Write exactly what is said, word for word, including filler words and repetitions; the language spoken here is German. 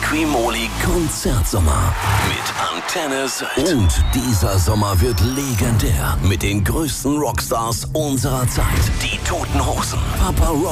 Quimoli Konzertsommer mit Antenne Sylt. Und dieser Sommer wird legendär mit den größten Rockstars unserer Zeit. Die Toten Hosen, Papa Rock